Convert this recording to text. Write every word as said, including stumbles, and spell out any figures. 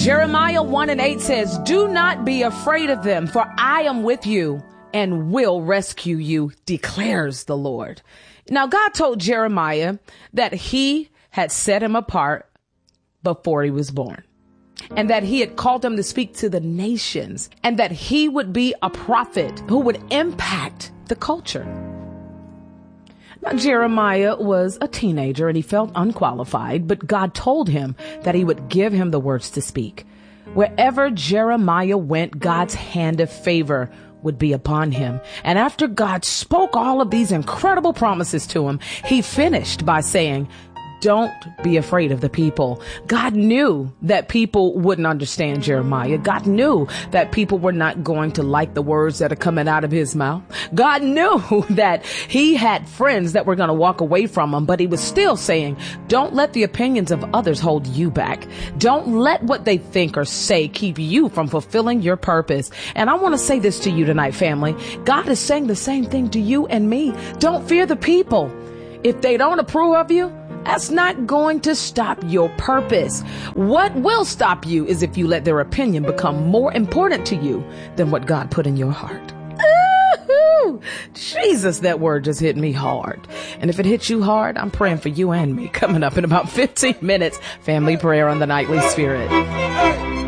Jeremiah one and eight says, do not be afraid of them, for I am with you and will rescue you, declares the Lord. Now, God told Jeremiah that he had set him apart before he was born, and that he had called him to speak to the nations, and that he would be a prophet who would impact the culture. Now, Jeremiah was a teenager and he felt unqualified, but God told him that he would give him the words to speak. Wherever Jeremiah went, God's hand of favor would be upon him. And after God spoke all of these incredible promises to him, he finished by saying, don't be afraid of the people. God knew that people wouldn't understand Jeremiah. God knew that people were not going to like the words that are coming out of his mouth. God knew that he had friends that were going to walk away from him, but he was still saying, don't let the opinions of others hold you back. Don't let what they think or say keep you from fulfilling your purpose. And I want to say this to you tonight, family. God is saying the same thing to you and me. Don't fear the people. If they don't approve of you, that's not going to stop your purpose. What will stop you is if you let their opinion become more important to you than what God put in your heart. Ooh, Jesus, that word just hit me hard. And if it hits you hard, I'm praying for you and me. Coming up in about fifteen minutes, family prayer on the Nightly Spirit.